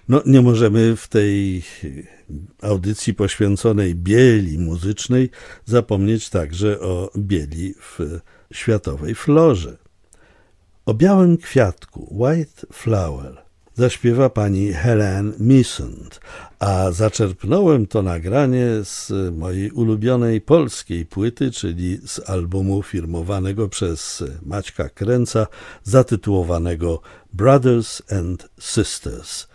No, nie możemy w tej audycji poświęconej bieli muzycznej zapomnieć także o bieli w światowej florze. O białym kwiatku, White Flower, zaśpiewa pani Helen Missant, a zaczerpnąłem to nagranie z mojej ulubionej polskiej płyty, czyli z albumu firmowanego przez Maćka Kręca, zatytułowanego Brothers and Sisters.